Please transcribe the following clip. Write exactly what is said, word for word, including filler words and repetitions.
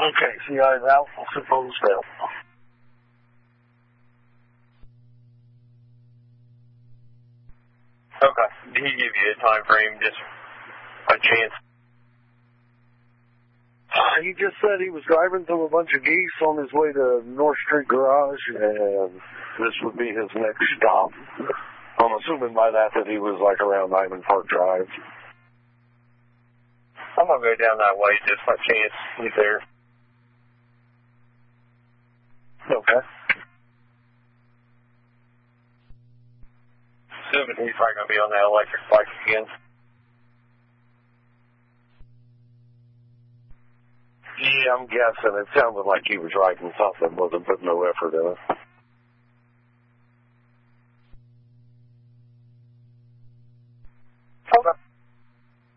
Okay, see eyes out, I'll suppose that. Okay. Did he give you a time frame just by chance? Uh, he just said he was driving through a bunch of geese on his way to North Street Garage, and this would be his next stop. I'm assuming by that that he was like around Diamond Park Drive. I'm going to go down that way just by chance he's there. Okay. Assuming he's probably going to be on that electric bike again. Yeah, I'm guessing. It sounded like he was writing something, wasn't putting no effort in it.